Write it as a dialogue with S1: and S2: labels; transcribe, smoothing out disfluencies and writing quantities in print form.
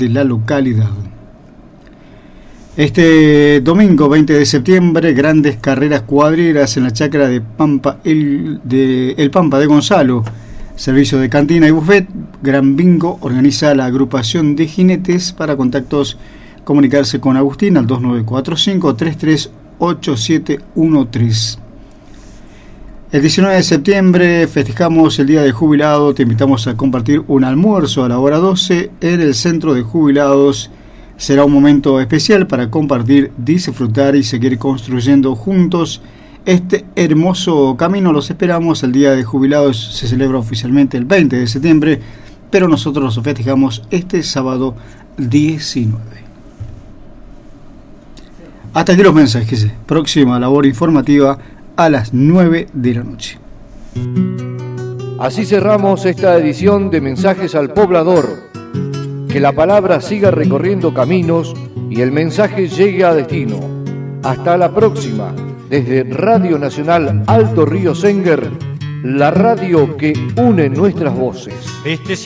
S1: de la localidad. Este domingo 20 de septiembre, grandes carreras cuadrilleras en la chacra de Pampa, El Pampa de Gonzalo. Servicio de cantina y buffet. Gran bingo organiza la agrupación de jinetes. Para contactos, comunicarse con Agustín al 2945-338713. El 19 de septiembre festejamos el Día del Jubilado. Te invitamos a compartir un almuerzo a la hora 12 en el Centro de Jubilados. Será un momento especial para compartir, disfrutar y seguir construyendo juntos este hermoso camino. Los esperamos. El Día de Jubilados se celebra oficialmente el 20 de septiembre, pero nosotros lo festejamos este sábado 19. Hasta aquí los mensajes. Próxima labor informativa a las 9 de la noche.
S2: Así cerramos esta edición de Mensajes al Poblador. Que la palabra siga recorriendo caminos y el mensaje llegue a destino. Hasta la próxima. Desde Radio Nacional Alto Río Senguer, la radio que une nuestras voces.